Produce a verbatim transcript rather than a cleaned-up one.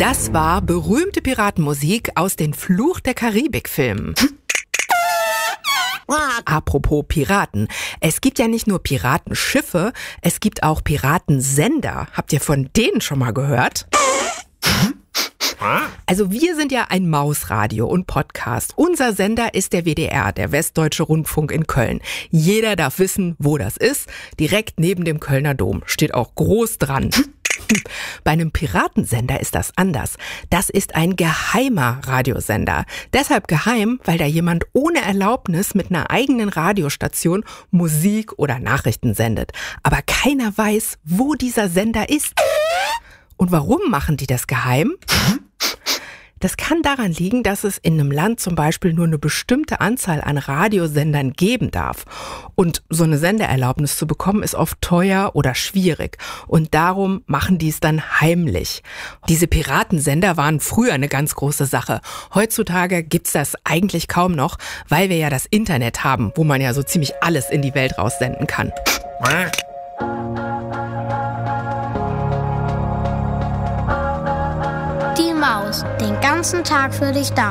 Das war berühmte Piratenmusik aus den Fluch der Karibik-Filmen. Apropos Piraten. Es gibt ja nicht nur Piratenschiffe, es gibt auch Piratensender. Habt ihr von denen schon mal gehört? Also wir sind ja ein Mausradio und Podcast. Unser Sender ist der W D R, der Westdeutsche Rundfunk in Köln. Jeder darf wissen, wo das ist. Direkt neben dem Kölner Dom. Steht auch groß dran. Bei einem Piratensender ist das anders. Das ist ein geheimer Radiosender. Deshalb geheim, weil da jemand ohne Erlaubnis mit einer eigenen Radiostation Musik oder Nachrichten sendet. Aber keiner weiß, wo dieser Sender ist. Und warum machen die das geheim? Das kann daran liegen, dass es in einem Land zum Beispiel nur eine bestimmte Anzahl an Radiosendern geben darf. Und so eine Sendeerlaubnis zu bekommen, ist oft teuer oder schwierig. Und darum machen die es dann heimlich. Diese Piratensender waren früher eine ganz große Sache. Heutzutage gibt's das eigentlich kaum noch, weil wir ja das Internet haben, wo man ja so ziemlich alles in die Welt raussenden kann. Die Maus, den ganzen Tag für dich da.